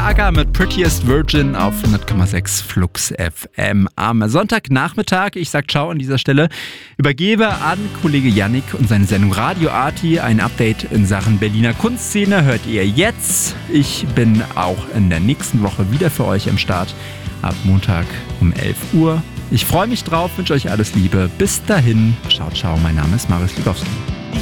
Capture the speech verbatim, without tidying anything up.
Gaga mit Prettiest Virgin auf hundert Komma sechs Flux F M am Sonntagnachmittag. Ich sag ciao an dieser Stelle. Übergebe an Kollege Yannick und seine Sendung Radio Arti. Ein Update in Sachen Berliner Kunstszene hört ihr jetzt. Ich bin auch in der nächsten Woche wieder für euch am Start. Ab Montag um elf Uhr. Ich freue mich drauf, wünsche euch alles Liebe. Bis dahin. Ciao, ciao. Mein Name ist Marius Lubowski.